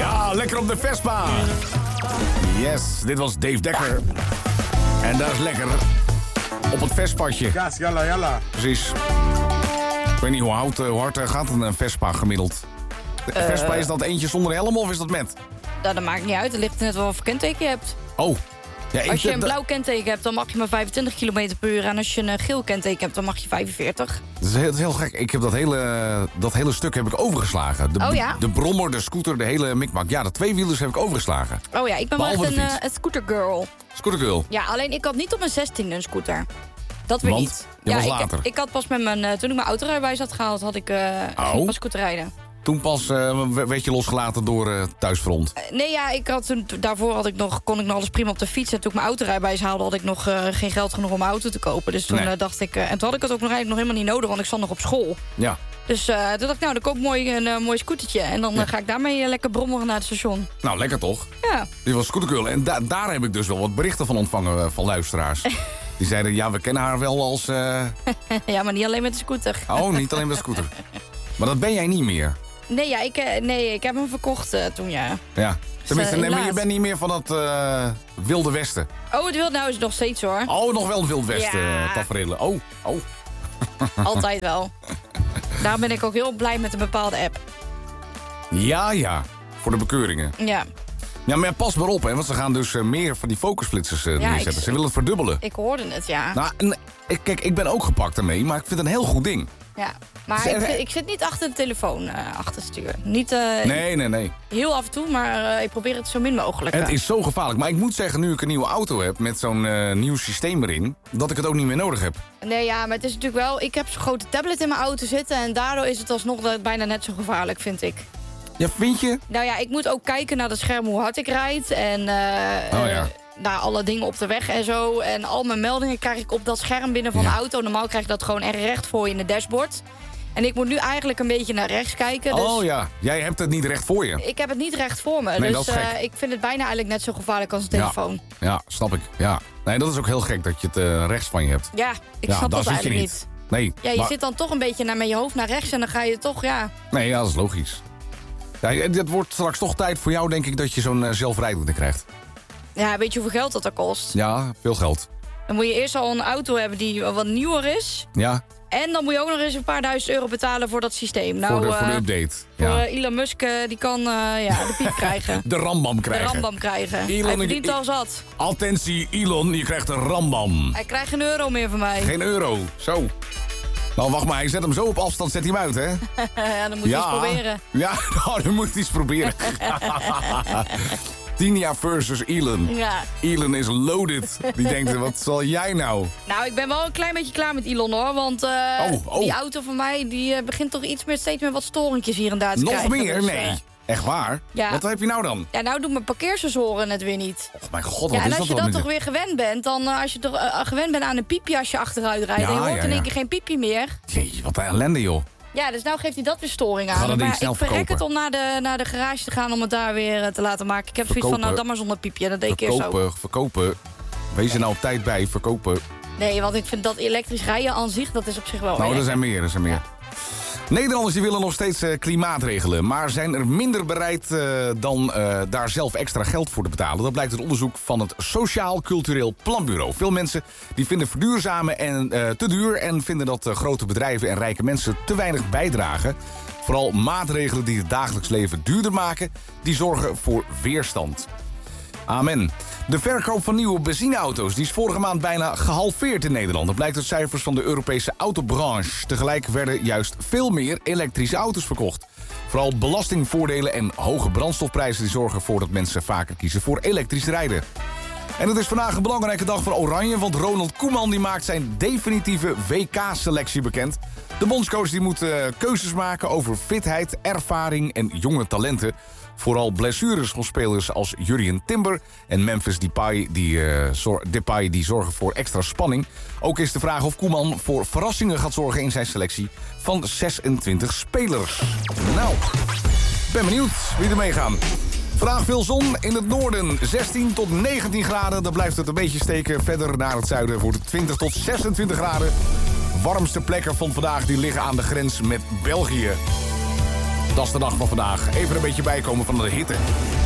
Ja, lekker op de Vespa. Yes, dit was Dave Dekker. En dat is lekker op het Vespatje. Gas, jalla, jalla. Precies. Ik weet niet hoe hard gaat een Vespa gemiddeld. De Vespa, is dat eentje zonder helm of is dat met? Nou, dat maakt niet uit. Het ligt net wel of je kenteken je hebt. Oh. Ja, als je een blauw kenteken hebt, dan mag je maar 25 km per uur. En als je een geel kenteken hebt, dan mag je 45. Dat is heel gek. Ik heb dat hele stuk heb ik overgeslagen. De brommer, de scooter, de hele mikmak. Ja, de tweewielers heb ik overgeslagen. Oh ja, ik ben wel echt een scootergirl. Scootergirl? Ja, alleen ik had niet op mijn 16e een scooter. Dat weer niet. Ja, was later. Ik had pas met toen ik mijn autorijbewijs had gehaald, ging ik pas scooter rijden. Toen pas werd je losgelaten door Thuisfront? Nee, ja, daarvoor kon ik nog alles prima op de fiets. En toen ik mijn autorijbewijs haalde, had ik nog geen geld genoeg om mijn auto te kopen. Dus toen dacht ik... en toen had ik het ook eigenlijk nog helemaal niet nodig, want ik zat nog op school. Ja. Dus toen dacht ik, nou, dan koop ik een mooi scootertje. En dan ga ik daarmee lekker brommeren naar het station. Nou, lekker toch? Ja. Dit was Scootergirl. En daar heb ik dus wel wat berichten van ontvangen van luisteraars. Die zeiden, ja, we kennen haar wel als... Ja, maar niet alleen met de scooter. Oh, niet alleen met de scooter. Maar dat ben jij niet meer. Nee, ja, ik heb hem verkocht toen, ja. Ja. Tenminste, maar je bent niet meer van het Wilde Westen. Oh, het Wilde, nou is het nog steeds hoor. Oh, nog wel een Wilde Westen tafereelen. Oh. Altijd wel. Daarom ben ik ook heel blij met een bepaalde app. Ja. Voor de bekeuringen. Ja. Ja, maar pas maar op, hè, want ze gaan dus meer van die focusflitsers neerzetten. Ze willen het verdubbelen. Ik hoorde het, ja. Nou, kijk, ik ben ook gepakt ermee, maar ik vind het een heel goed ding. Ja, maar ik zit niet achter de telefoon achter het stuur. Niet, nee. Heel af en toe, maar ik probeer het zo min mogelijk. Het is zo gevaarlijk. Maar ik moet zeggen, nu ik een nieuwe auto heb met zo'n nieuw systeem erin, dat ik het ook niet meer nodig heb. Nee, ja, maar het is natuurlijk wel... Ik heb zo'n grote tablet in mijn auto zitten en daardoor is het alsnog bijna net zo gevaarlijk, vind ik. Ja, vind je? Nou ja, ik moet ook kijken naar het scherm hoe hard ik rijd en... naar alle dingen op de weg en zo. En al mijn meldingen krijg ik op dat scherm binnen van de auto. Normaal krijg ik dat gewoon echt recht voor je in het dashboard. En ik moet nu eigenlijk een beetje naar rechts kijken. Dus oh ja, jij hebt het niet recht voor je. Ik heb het niet recht voor me. Nee, dus dat is gek. Ik vind het bijna eigenlijk net zo gevaarlijk als een telefoon. Ja, snap ik. Ja. Nee, dat is ook heel gek dat je het rechts van je hebt. Ja, ik snap dat eigenlijk niet. Nee. Ja, je zit dan toch een beetje met je hoofd naar rechts en dan ga je toch, Nee, ja, dat is logisch. Ja, het wordt straks toch tijd voor jou, denk ik, dat je zo'n zelfrijdende krijgt. Ja, weet je hoeveel geld dat kost? Ja, veel geld. Dan moet je eerst al een auto hebben die wat nieuwer is. Ja. En dan moet je ook nog eens een paar €1000 betalen voor dat systeem. Nou, voor de update. Voor Elon Musk, die kan de piep krijgen. De rambam krijgen. De rambam krijgen. Elon, hij verdient al zat. Attentie, Elon, je krijgt een rambam. Hij krijgt geen euro meer van mij. Geen euro, zo. Nou, wacht maar, hij zet hem zo op afstand, zet hij hem uit, hè? Ja, dan moet hij eens proberen. Ja, dan moet hij eens proberen. Tinia versus Elon. Ja. Elon is loaded. Die denkt, wat zal jij nou? Nou, ik ben wel een klein beetje klaar met Elon, hoor. Want die auto van mij, die begint toch steeds meer wat storingjes hier en daar te krijgen. Nog meer? Dus, nee. Echt waar? Ja. Wat heb je nou dan? Ja, nou doen mijn parkeersensoren het weer niet. Oh mijn god, wat ja, is dat? En als je dan toch weer gewend bent, dan als je toch gewend bent aan een piepje als je achteruit rijdt, en je hoort in één keer geen piepje meer. Jee, wat een ellende, joh. Ja, dus nou geeft hij dat weer storing aan. Maar ik verrek het om naar de garage te gaan om het daar weer te laten maken. Ik heb zoiets van, nou dan maar zonder piepje. Dat deed ik eerst zo. Verkopen. Wees er nou op tijd bij, verkopen. Nee, want ik vind dat elektrisch rijden aan zich, dat is op zich wel nou, er zijn meer. Ja. Nederlanders die willen nog steeds klimaatregelen, maar zijn er minder bereid dan daar zelf extra geld voor te betalen. Dat blijkt uit onderzoek van het Sociaal Cultureel Planbureau. Veel mensen die vinden verduurzamen te duur en vinden dat grote bedrijven en rijke mensen te weinig bijdragen. Vooral maatregelen die het dagelijks leven duurder maken, die zorgen voor weerstand. Amen. De verkoop van nieuwe benzineauto's die is vorige maand bijna gehalveerd in Nederland. Dat blijkt uit cijfers van de Europese autobranche. Tegelijk werden juist veel meer elektrische auto's verkocht. Vooral belastingvoordelen en hoge brandstofprijzen die zorgen ervoor dat mensen vaker kiezen voor elektrisch rijden. En het is vandaag een belangrijke dag voor Oranje, want Ronald Koeman die maakt zijn definitieve WK-selectie bekend. De bondscoach die moet keuzes maken over fitheid, ervaring en jonge talenten. Vooral blessures van spelers als Jurrien Timber en Memphis Depay die zorgen voor extra spanning. Ook is de vraag of Koeman voor verrassingen gaat zorgen in zijn selectie van 26 spelers. Nou, ben benieuwd wie er meegaan. Vandaag veel zon in het noorden, 16 tot 19 graden. Dan blijft het een beetje steken. Verder naar het zuiden wordt het 20 tot 26 graden. Warmste plekken van vandaag die liggen aan de grens met België. Dat is de dag van vandaag. Even een beetje bijkomen van de hitte.